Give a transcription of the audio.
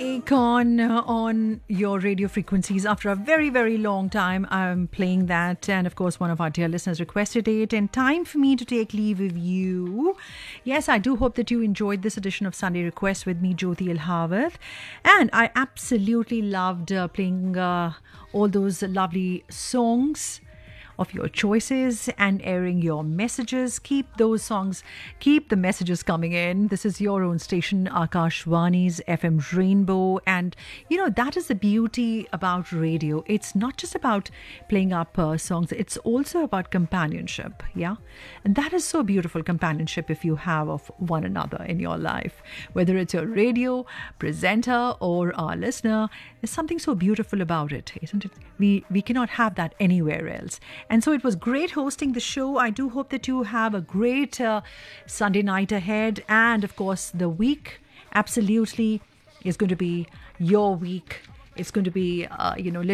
on your radio frequencies. After a very, very long time, I'm playing that. And of course, one of our dear listeners requested it. And time for me to take leave of you. Yes, I do hope that you enjoyed this edition of Sunday Request with me, Jyoti Ilhavath. And I absolutely loved playing all those lovely songs of your choices and airing your messages. Keep those songs, keep the messages coming in. This is your own station, Akashvani's FM Rainbow. And, you know, that is the beauty about radio. It's not just about playing up songs. It's also about companionship, yeah? And that is so beautiful, companionship, if you have of one another in your life. Whether it's your radio presenter or our listener, there's something so beautiful about it, isn't it? We cannot have that anywhere else. And so it was great hosting the show. I do hope that you have a great Sunday night ahead. And of course, the week absolutely is going to be your week. It's going to be,